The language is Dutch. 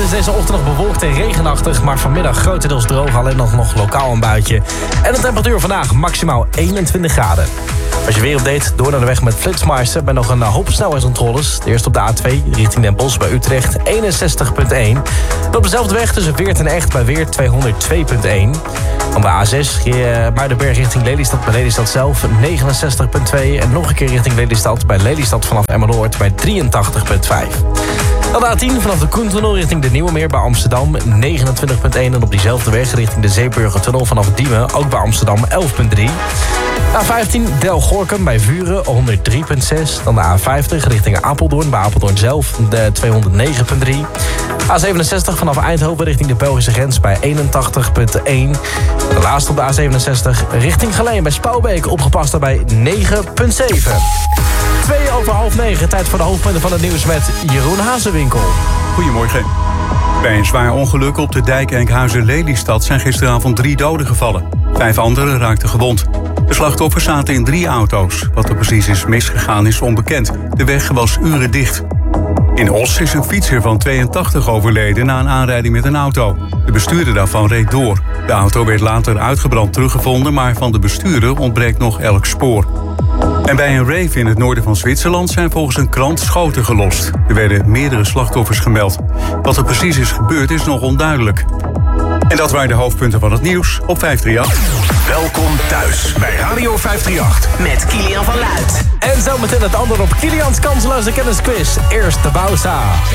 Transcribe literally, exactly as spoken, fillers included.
is deze ochtend nog bewolkt en regenachtig, maar vanmiddag grotendeels droog, alleen nog, nog lokaal een buitje. En de temperatuur vandaag maximaal eenentwintig graden. Als je weer update, door naar de weg met Flitsmeister bij nog een hoop snelheidscontroles. De eerste op de A twee richting Den Bosch bij Utrecht eenenzestig komma één. En op dezelfde weg tussen Weert en Echt bij Weert tweehonderdtwee komma één. Dan bij A zes Muidenberg richting Lelystad bij Lelystad zelf negenenzestig komma twee. En nog een keer richting Lelystad bij Lelystad vanaf Emmeloord bij drieëntachtig komma vijf. Dan de A tien vanaf de Koentunnel richting de Nieuwe Meer bij Amsterdam negenentwintig komma één. En op diezelfde weg richting de Zeeburgertunnel vanaf Diemen ook bij Amsterdam elf komma drie. A vijftien Del-Gorkum bij Vuren honderddrie komma zes. Dan de A vijftig richting Apeldoorn bij Apeldoorn zelf de tweehonderdnegen komma drie. A zevenenzestig vanaf Eindhoven richting de Belgische grens bij eenentachtig komma één. De laatste op de A zevenenzestig richting Geleen bij Spouwbeek opgepast bij negen komma zeven. Twee over half negen, tijd voor de hoofdpunten van het nieuws met Jeroen Hazewinkel. Goedemorgen. Bij een zwaar ongeluk op de dijk Enkhuizen-Lelystad zijn gisteravond drie doden gevallen. Vijf anderen raakten gewond. De slachtoffers zaten in drie auto's. Wat er precies is misgegaan is onbekend. De weg was uren dicht. In Os is een fietser van tweeëntachtig overleden na een aanrijding met een auto. De bestuurder daarvan reed door. De auto werd later uitgebrand teruggevonden, maar van de bestuurder ontbreekt nog elk spoor. En bij een rave in het noorden van Zwitserland zijn volgens een krant schoten gelost. Er werden meerdere slachtoffers gemeld. Wat er precies is gebeurd is nog onduidelijk. En dat waren de hoofdpunten van het nieuws op vijfdrieëntachtig. Welkom thuis bij Radio vijfdrieëntachtig. Met Kilian van Luid. En zometeen het antwoord op Kilians kansloze kennisquiz. Eerst de Bausa.